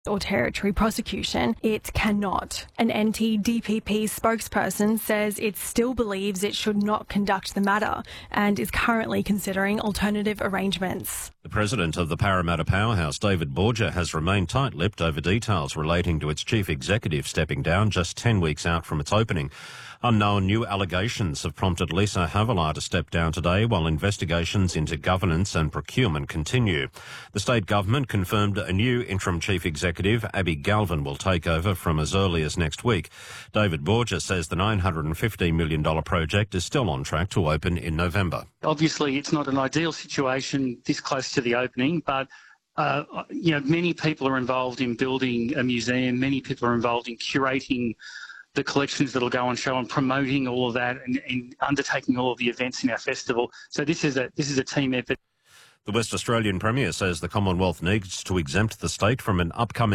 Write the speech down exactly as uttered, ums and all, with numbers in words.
or territory prosecution, it cannot. An anti-D P P spokesperson says it still believes it should not conduct the matter and is currently considering alternative arrangements. The president of the Parramatta Powerhouse, David Borger, has remained tight-lipped over details relating to its chief executive stepping down just ten weeks out from its opening. Unknown new allegations have prompted Lisa Havilah to step down today while investigations into governance and procurement continue. The state government confirmed a new interim chief executive, Abby Galvin, will take over from as early as next week. David Borger says the nine hundred fifteen million dollars project is still on track to open in November. Obviously, it's not an ideal situation this close to the opening, but uh, you know, many people are involved in building a museum. Many people are involved in curating the collections that'll go on show and promoting all of that and, and undertaking all of the events in our festival. So this is a this is a team effort. The West Australian Premier says the Commonwealth needs to exempt the state from an upcoming